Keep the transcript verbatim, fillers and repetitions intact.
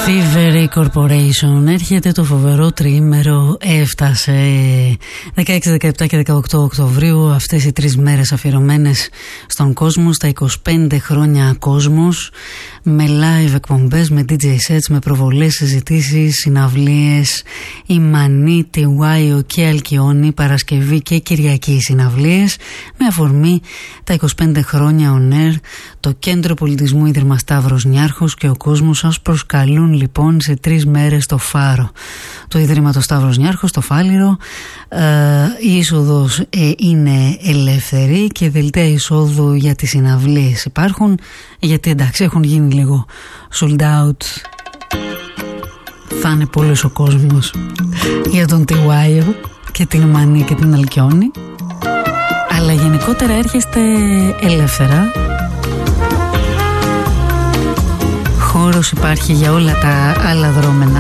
Thievery Corporation. Έρχεται το φοβερό τριήμερο, έφτασε δεκαέξι, δεκαεπτά και δεκαοκτώ Οκτωβρίου, αυτές οι τρεις μέρες αφιερωμένες στον κόσμο, στα είκοσι πέντε χρόνια κόσμος, με live εκπομπές, με ντι τζέι sets, με προβολές, συζητήσεις, συναυλίες, η Μανίτη, Wire και Αλκιόνι, Παρασκευή και Κυριακή συναυλίες, με αφορμή τα είκοσι πέντε χρόνια on air, το Κέντρο Πολιτισμού Ίδρυμα Σταύρος Νιάρχος και ο κόσμος σας προσκαλούν λοιπόν σε τρεις μέρες στο Φάρο του Ιδρύματος Σταύρος Νιάρχος, στο Φάληρο. Ε, η είσοδος ε, είναι ελεύθερη και δελτία εισόδου για τις συναυλίες υπάρχουν, γιατί εντάξει έχουν γίνει λίγο sold out. Θα είναι πολλός ο κόσμος για τον Τιουάιο και την Μανί και την Αλκιόνι, αλλά γενικότερα έρχεστε ελεύθερα. Χώρος υπάρχει για όλα τα άλλα δρόμενα